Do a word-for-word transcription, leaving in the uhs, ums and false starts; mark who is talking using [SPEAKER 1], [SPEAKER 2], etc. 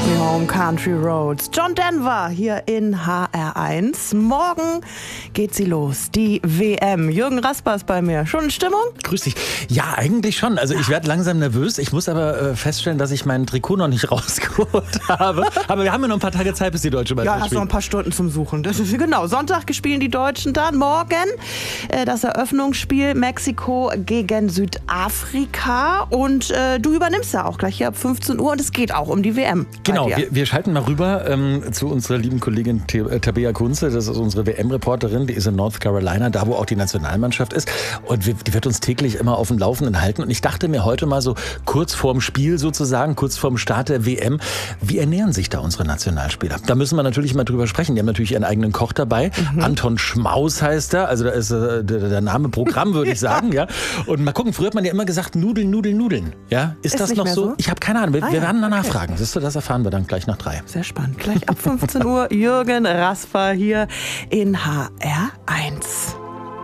[SPEAKER 1] Me Home, Country Roads. John Denver hier in H R eins. Morgen geht sie los, die W M. Jürgen Rasper ist bei mir. Schon in Stimmung?
[SPEAKER 2] Grüß dich. Ja, eigentlich schon. Also ich werde langsam nervös. Ich muss aber äh, feststellen, dass ich mein Trikot noch nicht rausgeholt habe. Aber wir haben ja noch ein paar Tage Zeit, bis die deutsche Meisterschaft
[SPEAKER 1] Ja, hast noch ein paar Stunden zum Suchen. Das ist genau. Sonntag spielen die Deutschen dann. Morgen äh, das Eröffnungsspiel Mexiko gegen Südafrika. Und äh, du übernimmst ja auch gleich hier ab fünfzehn Uhr. Und es geht auch um die W M.
[SPEAKER 2] Genau, wir, wir schalten mal rüber ähm, zu unserer lieben Kollegin Tabea Kunze. Das ist unsere W M-Reporterin. Die ist in North Carolina, da wo auch die Nationalmannschaft ist. Und wir, die wird uns täglich immer auf dem Laufenden halten. Und ich dachte mir heute mal so kurz vorm Spiel sozusagen, kurz vorm Start der W M, wie ernähren sich da unsere Nationalspieler? Da müssen wir natürlich mal drüber sprechen. Die haben natürlich ihren eigenen Koch dabei. Mhm. Anton Schmaus heißt er. Also da ist äh, der, der Name Programm, würde ich sagen. Ja. Und mal gucken, früher hat man ja immer gesagt, Nudeln, Nudeln, Nudeln. Ja, ist, ist das noch so? so? Ich habe keine Ahnung. Wir, ah, wir werden danach okay. fragen. Siehst du, das erfahren wir dann gleich nach drei.
[SPEAKER 1] Sehr spannend. Gleich ab fünfzehn Uhr Jürgen Rasper hier in H R eins.